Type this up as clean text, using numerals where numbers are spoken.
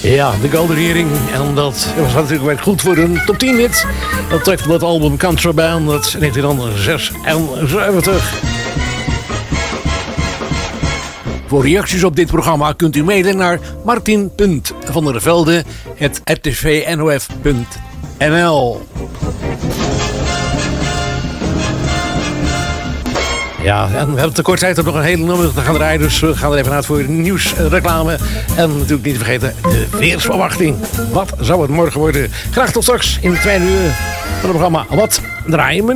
Ja, de Golden Earring. En dat was natuurlijk weer goed voor een top 10 hit. Dat trekt van het album Contraband uit 1976. Voor reacties op dit programma kunt u mailen naar martin.vandervelde@rtvnof.nl. Ja, en we hebben te kort tijd om nog een hele nummer te gaan draaien. Dus we gaan er even uit voor nieuws, reclame. En natuurlijk niet te vergeten de weersverwachting. Wat zou het morgen worden? Graag tot straks in het tweede uur van het programma. Wat draaien we?